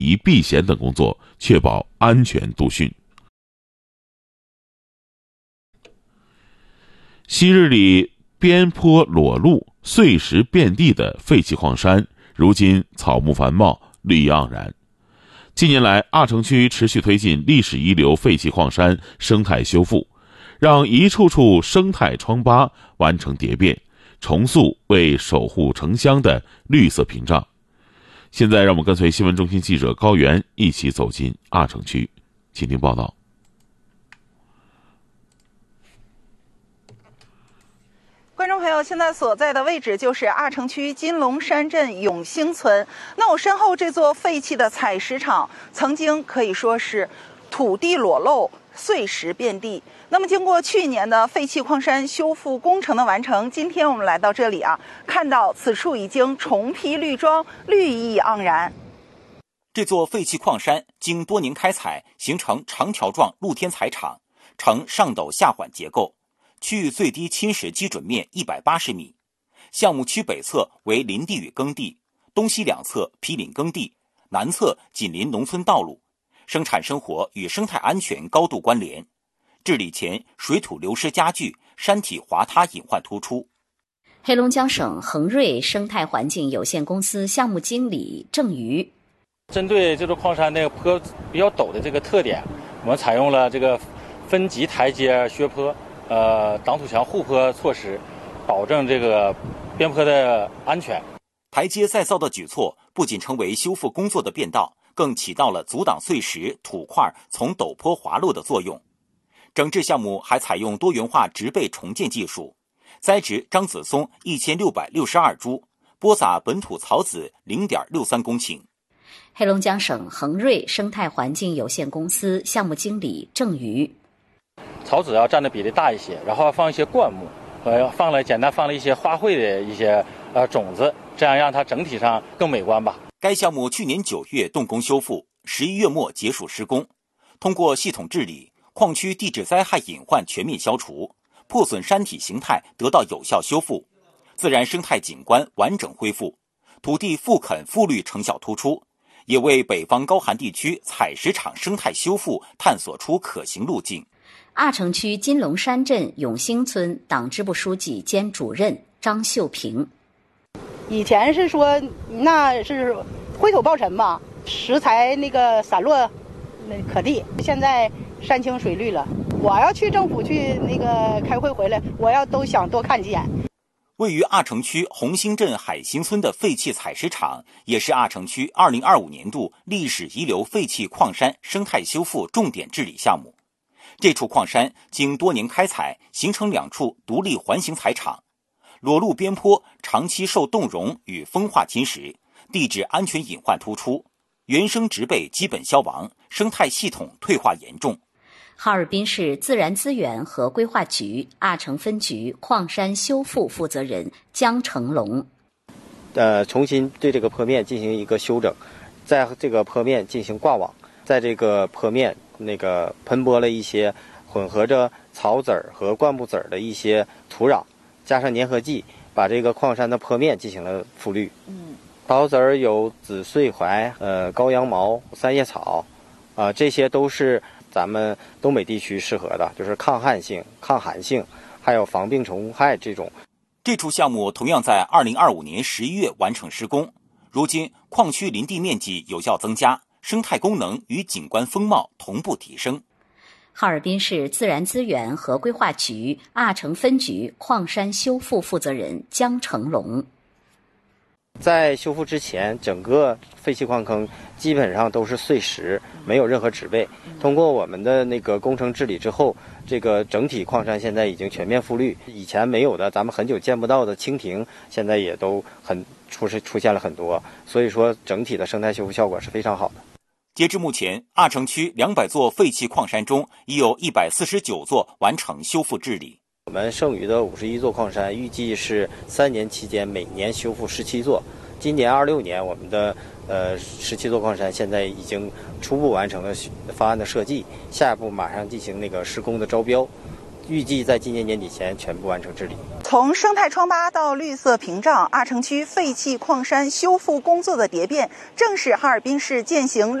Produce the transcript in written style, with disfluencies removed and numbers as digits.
移避险等工作，确保安全度汛。昔日里边坡裸露、碎石遍地的废弃矿山，如今草木繁茂，绿意盎然。近年来，阿城区持续推进历史遗留废弃矿山生态修复，让一处处生态疮疤完成蝶变，重塑为守护城乡的绿色屏障。现在让我们跟随新闻中心记者高原一起走进阿城区，请听报道。 观众朋友，现在所在的位置就是阿城区金龙山镇永兴村。那我身后这座废弃的采石场，曾经可以说是土地裸露、碎石遍地。那么经过去年的废弃矿山修复工程的完成，今天我们来到这里看到此处已经重披绿装，绿意盎然。 这座废弃矿山经多年开采，形成长条状露天采场，呈上陡下缓结构。区域最低侵蚀基准面180米，项目区北侧为林地与耕地，东西两侧毗邻耕地，南侧紧邻农村道路，生产生活与生态安全高度关联。治理前水土流失加剧，山体滑塌隐患突出。 黑龙江省恒瑞生态环境有限公司项目经理郑瑜， 针对这座矿山那个坡比较陡的这个特点，我们采用了这个分级台阶削坡。挡土墙护坡措施，保证这个边坡的安全。 台阶再造的举措不仅成为修复工作的便道，更起到了阻挡碎石、土块从陡坡滑落的作用。整治项目还采用多元化植被重建技术，栽植樟子松1662株，播撒本土草籽0.63公顷。 黑龙江省恒瑞生态环境有限公司项目经理郑瑜。 草籽要占的比例大一些，然后放一些灌木，简单放了一些花卉的一些种子，这样让它整体上更美观吧。 该项目去年9月动工修复，11月末结束施工。通过系统治理，矿区地质灾害隐患全面消除，破损山体形态得到有效修复，自然生态景观完整恢复，土地复垦复绿成效突出，也为北方高寒地区采石场生态修复探索出可行路径。 阿城区金龙山镇永兴村党支部书记兼主任张秀平， 以前是说那是灰土暴尘吧，石材那个散落可地，现在山清水绿了。我要去政府去那个开会回来，我要都想多看几眼。 位于阿城区红兴镇海兴村的废弃采石场，也是阿城区2025年度历史遗留废弃矿山生态修复重点治理项目。这处矿山经多年开采，形成2处独立环形采场，裸露边坡长期受冻融与风化侵蚀，地质安全隐患突出，原生植被基本消亡，生态系统退化严重。 哈尔滨市自然资源和规划局阿城分局矿山修复负责人姜成龙， 重新对这个坡面进行一个修整，在这个坡面进行挂网，在这个坡面喷播了一些混合着草籽儿和灌木籽儿的一些土壤，加上粘合剂，把这个矿山的坡面进行了复绿。草籽儿有紫穗槐、高羊毛、三叶草，这些都是咱们东北地区适合的，就是抗旱性、抗寒性，还有防病虫害这种。 这处项目同样在2025年11月完成施工，如今矿区林地面积有效增加，生态功能与景观风貌同步提升。 哈尔滨市自然资源和规划局阿城分局矿山修复负责人姜成龙， 在修复之前，整个废弃矿坑基本上都是碎石，没有任何植被。通过我们的工程治理之后，这个整体矿山现在已经全面复绿，以前没有的，咱们很久见不到的蜻蜓，现在也都出现了很多，所以说整体的生态修复效果是非常好的。 截至目前，阿城区200座废弃矿山中，已有149座完成修复治理。 我们剩余的51座矿山，预计是3年期间每年修复17座。今年26年，我们的17座矿山现在已经初步完成了方案的设计，下一步马上进行施工的招标。 预计在今年年底前全部完成治理。 从生态疮疤到绿色屏障，阿城区废弃矿山修复工作的蝶变，正是哈尔滨市践行